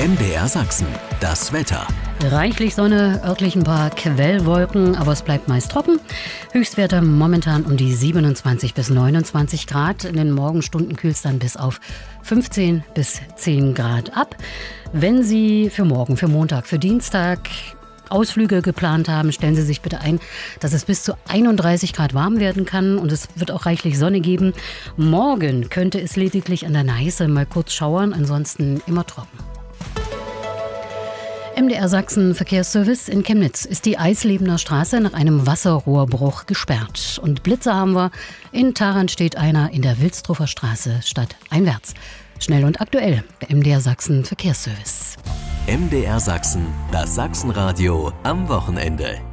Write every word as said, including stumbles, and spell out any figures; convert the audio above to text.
M D R Sachsen, das Wetter. Reichlich Sonne, örtlich ein paar Quellwolken, aber es bleibt meist trocken. Höchstwerte momentan um die siebenundzwanzig bis neunundzwanzig Grad. In den Morgenstunden kühlt es dann bis auf fünfzehn bis zehn Grad ab. Wenn Sie für morgen, für Montag, für Dienstag Ausflüge geplant haben, stellen Sie sich bitte ein, dass es bis zu einunddreißig Grad warm werden kann und es wird auch reichlich Sonne geben. Morgen könnte es lediglich an der Neiße mal kurz schauern, ansonsten immer trocken. M D R Sachsen Verkehrsservice in Chemnitz ist die Eislebener Straße nach einem Wasserrohrbruch gesperrt. Und Blitzer haben wir. In Tharan steht einer in der Wilsdruffer Straße stadteinwärts. Schnell und aktuell, der M D R Sachsen Verkehrsservice. M D R Sachsen, das Sachsenradio am Wochenende.